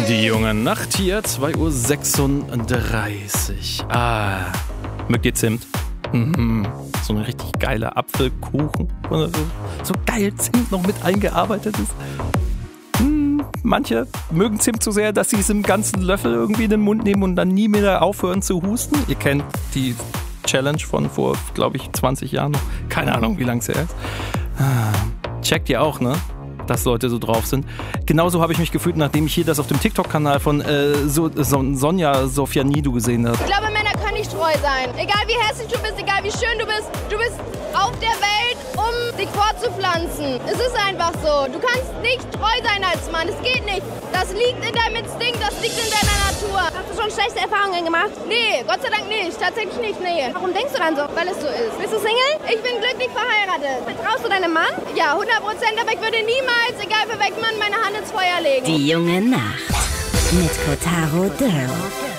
Die junge Nacht hier, 2:36 Uhr. Mögt ihr Zimt? So ein richtig geiler Apfelkuchen. So geil Zimt noch mit eingearbeitet ist. Manche mögen Zimt so sehr, dass sie es im ganzen Löffel irgendwie in den Mund nehmen und dann nie mehr aufhören zu husten. Ihr kennt die Challenge von vor, glaube ich, 20 Jahren noch. Keine Ahnung, wie lange es her ist. Checkt ihr auch, ne? Dass Leute so drauf sind. Genauso habe ich mich gefühlt, nachdem ich hier das auf dem TikTok-Kanal von Sonja Sofianidou gesehen habe. Ich glaube, Männer können nicht treu sein. Egal wie hässlich du bist, egal wie schön du bist auf der Welt, um dich fortzupflanzen. Es ist einfach so. Du kannst nicht treu sein als Mann. Es geht nicht. Das liegt in deinem Instinkt, das liegt in deiner Natur. Hast du schon schlechte Erfahrungen gemacht? Nee, Gott sei Dank nicht. Tatsächlich nicht, nee. Warum denkst du dann so? Weil es so ist. Bist du Single? Ich bin glücklich verheiratet. Vertraust du deinem Mann? Ja, 100%, aber ich würde niemals, egal für welchen Mann, meine Hand ins Feuer legen. Die junge Nacht mit Kotaro Dürr.